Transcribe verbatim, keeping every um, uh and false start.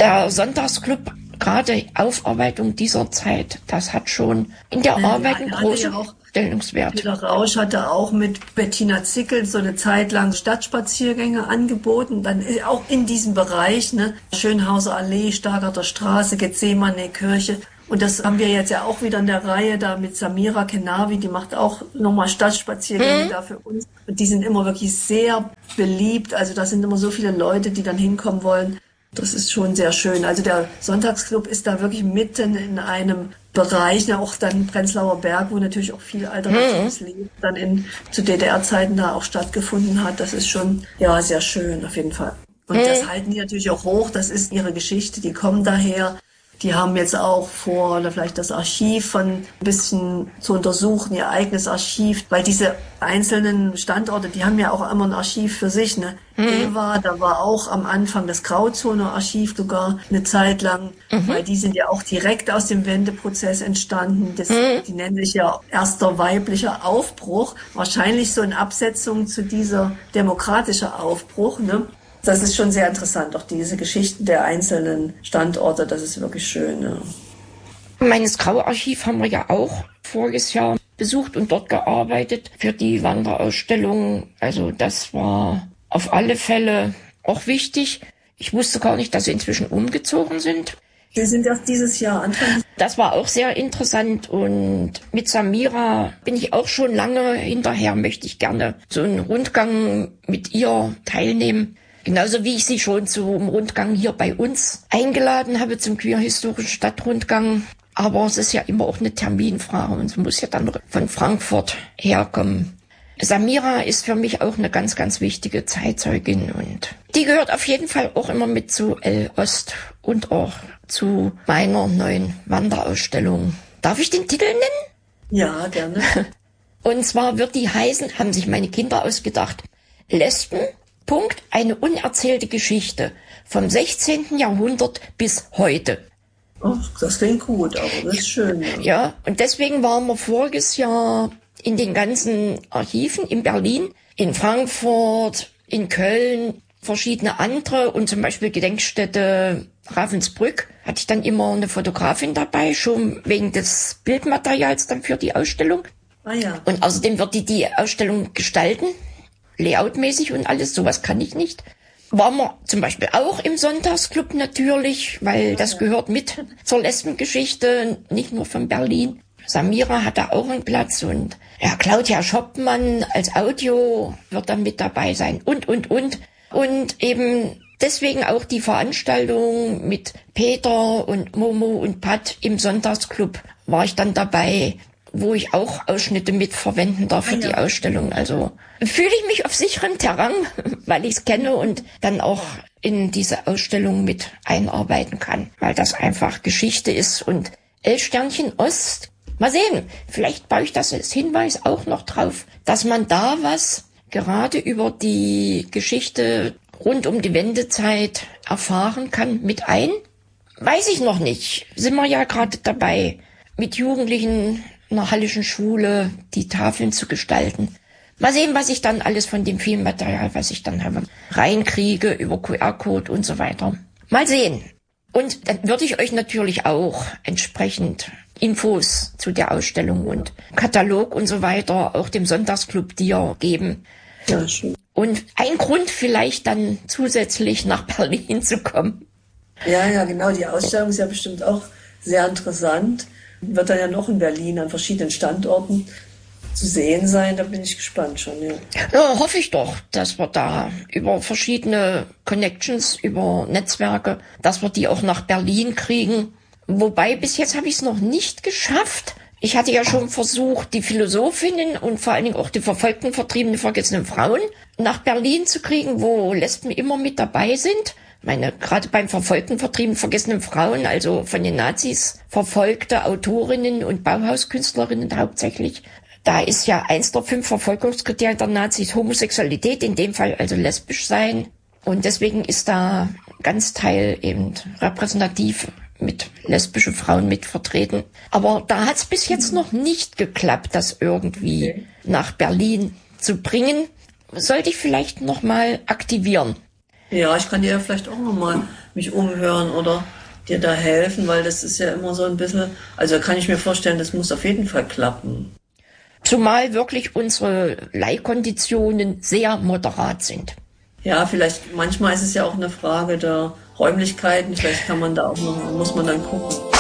der Sonntagsclub, gerade Aufarbeitung dieser Zeit, das hat schon in der ja, Arbeit einen großen ja Stellungswert. Peter Rausch hatte auch mit Bettina Zickel so eine Zeit lang Stadtspaziergänge angeboten, dann auch in diesem Bereich, ne, Schönhauser Allee, Stargarder Straße, Gethsemane Kirche. Und das haben wir jetzt ja auch wieder in der Reihe da mit Samira Kenavi, die macht auch nochmal Stadtspaziergänge mhm. da für uns. Und die sind immer wirklich sehr beliebt, also da sind immer so viele Leute, die dann hinkommen wollen. Das ist schon sehr schön. Also der Sonntagsclub ist da wirklich mitten in einem Bereich, ne, auch dann Prenzlauer Berg, wo natürlich auch viel alternatives mhm. Leben dann in, zu D D R-Zeiten da auch stattgefunden hat. Das ist schon, ja, sehr schön auf jeden Fall. Und mhm. das halten die natürlich auch hoch. Das ist ihre Geschichte. Die kommen daher. Die haben jetzt auch vor, oder vielleicht das Archiv von ein bisschen zu untersuchen, ihr eigenes Archiv, weil diese einzelnen Standorte, die haben ja auch immer ein Archiv für sich, ne? Mhm. Eva, da war auch am Anfang das Grauzone-Archiv sogar eine Zeit lang, mhm. weil die sind ja auch direkt aus dem Wendeprozess entstanden. Das, mhm. Die nennen sich ja erster weiblicher Aufbruch, wahrscheinlich so in Absetzung zu dieser demokratischer Aufbruch, ne? Das ist schon sehr interessant, auch diese Geschichten der einzelnen Standorte, das ist wirklich schön. Ja. Meines Grauarchiv haben wir ja auch voriges Jahr besucht und dort gearbeitet für die Wanderausstellung. Also das war auf alle Fälle auch wichtig. Ich wusste gar nicht, dass sie inzwischen umgezogen sind. Wir sind erst dieses Jahr Anfang. Das war auch sehr interessant und mit Samira bin ich auch schon lange hinterher, möchte ich gerne so einen Rundgang mit ihr teilnehmen. Genauso wie ich sie schon zum Rundgang hier bei uns eingeladen habe, zum queerhistorischen Stadtrundgang. Aber es ist ja immer auch eine Terminfrage und es muss ja dann von Frankfurt herkommen. Samira ist für mich auch eine ganz, ganz wichtige Zeitzeugin und die gehört auf jeden Fall auch immer mit zu L-Ost und auch zu meiner neuen Wanderausstellung. Darf ich den Titel nennen? Ja, gerne. Und zwar wird die heißen, haben sich meine Kinder ausgedacht, Lesben, Punkt, eine unerzählte Geschichte vom sechzehnten Jahrhundert bis heute. Ach, das klingt gut, aber das ist schön. Ja, ja, und deswegen waren wir voriges Jahr in den ganzen Archiven in Berlin, in Frankfurt, in Köln, verschiedene andere und zum Beispiel Gedenkstätte Ravensbrück hatte ich dann immer eine Fotografin dabei, schon wegen des Bildmaterials dann für die Ausstellung. Ah ja. Und außerdem wird die die Ausstellung gestalten. Layoutmäßig und alles, sowas kann ich nicht. Waren wir zum Beispiel auch im Sonntagsclub natürlich, weil das gehört mit zur Lesbengeschichte, nicht nur von Berlin. Samira hat da auch einen Platz und ja, Claudia Schoppmann als Audio wird dann mit dabei sein und, und, und. Und eben deswegen auch die Veranstaltung mit Peter und Momo und Pat im Sonntagsclub war ich dann dabei, wo ich auch Ausschnitte mit verwenden darf für ah, ja. die Ausstellung. Also fühle ich mich auf sicherem Terrain, weil ich es kenne und dann auch in diese Ausstellung mit einarbeiten kann, weil das einfach Geschichte ist. Und L-Sternchen Ost, mal sehen, vielleicht baue ich das als Hinweis auch noch drauf, dass man da was gerade über die Geschichte rund um die Wendezeit erfahren kann mit ein. Weiß ich noch nicht, sind wir ja gerade dabei, mit Jugendlichen in der Hallischen Schule die Tafeln zu gestalten. Mal sehen, was ich dann alles von dem Filmmaterial, was ich dann habe, reinkriege über Q R-Code und so weiter. Mal sehen. Und dann würde ich euch natürlich auch entsprechend Infos zu der Ausstellung und Katalog und so weiter auch dem Sonntagsclub dir geben. Ja, schön. Und ein Grund vielleicht dann zusätzlich nach Berlin zu kommen. Ja, ja, genau. Die Ausstellung ist ja bestimmt auch sehr interessant. Wird dann ja noch in Berlin an verschiedenen Standorten zu sehen sein. Da bin ich gespannt schon, ja. Ja, hoffe ich doch, dass wir da über verschiedene Connections, über Netzwerke, dass wir die auch nach Berlin kriegen. Wobei, bis jetzt habe ich es noch nicht geschafft. Ich hatte ja schon versucht, die Philosophinnen und vor allen Dingen auch die verfolgten, vertriebenen, vergessenen Frauen nach Berlin zu kriegen, wo Lesben immer mit dabei sind. Meine, gerade beim verfolgten, vertriebenen, vergessenen Frauen, also von den Nazis verfolgte Autorinnen und Bauhauskünstlerinnen hauptsächlich. Da ist ja eins der fünf Verfolgungskriterien der Nazis Homosexualität, in dem Fall also lesbisch sein. Und deswegen ist da ganz Teil eben repräsentativ mit lesbischen Frauen mit vertreten. Aber da hat es bis jetzt noch nicht geklappt, das irgendwie okay. nach Berlin zu bringen. Sollte ich vielleicht noch mal aktivieren. Ja, ich kann dir ja vielleicht auch nochmal mich umhören oder dir da helfen, weil das ist ja immer so ein bisschen, also kann ich mir vorstellen, das muss auf jeden Fall klappen. Zumal wirklich unsere Leihkonditionen sehr moderat sind. Ja, vielleicht, manchmal ist es ja auch eine Frage der Räumlichkeiten, vielleicht kann man da auch noch, muss man dann gucken.